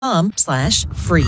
ZipRecruiter.com/free.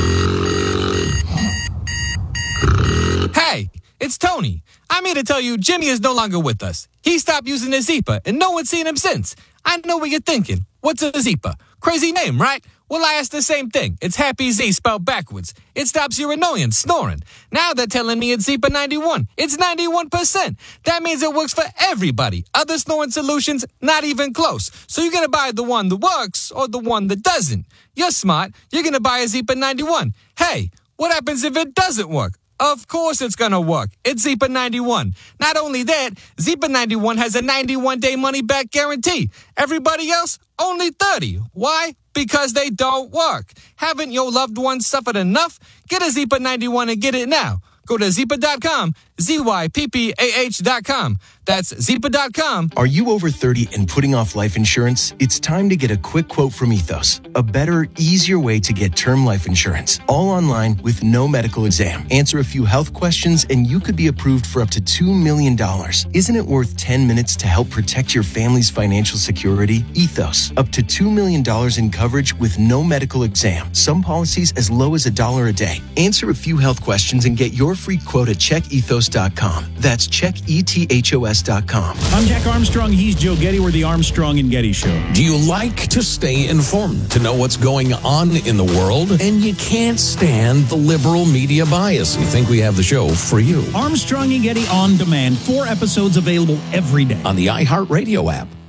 Hey, it's Tony. I'm here to tell you Jimmy is no longer with us. He stopped using his Zeepa, and no one's seen him since. I know what you're thinking. What's a Zeepa? Crazy name, right? Well, I asked the same thing. It's Happy Z spelled backwards. It stops your annoyance, snoring. Now they're telling me it's Zeepa 91. It's 91%. That means it works for everybody. Other snoring solutions, not even close. So you're going to buy the one that works or the one that doesn't. You're smart. You're going to buy a Zeepa 91. Hey, what happens if it doesn't work? Of course it's going to work. It's Zeepa 91. Not only that, Zeepa 91 has a 91-day money-back guarantee. Everybody else, only 30. Why? Because they don't work. Haven't your loved ones suffered enough? Get a Zeepa 91 and get it now. Go to Zeepa.com, ZYPPAH.com. That's Zeepa.com. Are you over 30 and putting off life insurance? It's time to get a quick quote from Ethos. A better, easier way to get term life insurance. All online with no medical exam. Answer a few health questions and you could be approved for up to $2 million. Isn't it worth 10 minutes to help protect your family's financial security? Ethos. Up to $2 million in coverage with no medical exam. Some policies as low as $1 a day. Answer a few health questions and get your free quote at checkethos.com. That's checkethos.com. I'm Jack Armstrong. He's Joe Getty. We're the Armstrong and Getty Show. Do you like to stay informed, to know what's going on in the world? And you can't stand the liberal media bias. You think we have the show for you. Armstrong and Getty On Demand. 4 episodes available every day On the iHeartRadio app.